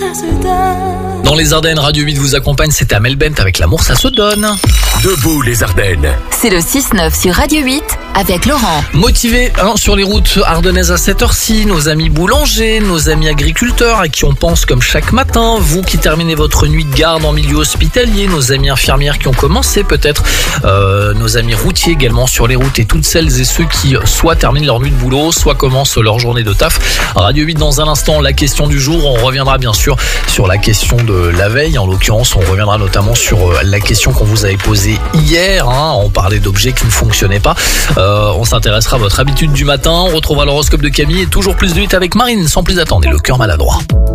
ça se donne. Dans les Ardennes, Radio 8 vous accompagne, c'est Amel Bent avec L'amour ça se donne. Debout les Ardennes. C'est le 6-9 sur Radio 8 avec Laurent. Motivés sur les routes ardennaises à cette heure-ci, nos amis boulangers, nos amis agriculteurs à qui on pense comme chaque matin, vous qui terminez votre nuit de garde en milieu hospitalier, nos amis infirmières qui ont commencé peut-être, nos amis routiers également sur les routes et toutes celles et ceux qui soit terminent leur nuit de boulot, soit commencent leur journée de taf. Radio 8 dans un instant, la question du jour, on reviendra bien sûr sur la question de la veille, en l'occurrence on reviendra notamment sur la question qu'on vous avait posée hier, on parlait d'objets qui ne fonctionnaient pas. On s'intéressera à votre habitude du matin, on retrouvera l'horoscope de Camille et toujours plus de 8 avec Marine, sans plus attendre, et le cœur maladroit.